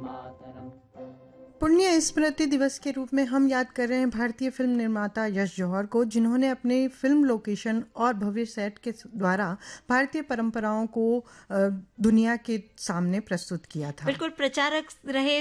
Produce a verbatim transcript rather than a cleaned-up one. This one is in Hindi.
पुण्य स्मृति दिवस के रूप में हम याद कर रहे हैं भारतीय फिल्म निर्माता यश जौहर को, जिन्होंने अपने फिल्म लोकेशन और भव्य सेट के द्वारा भारतीय परंपराओं को दुनिया के सामने प्रस्तुत किया था। बिल्कुल प्रचारक रहे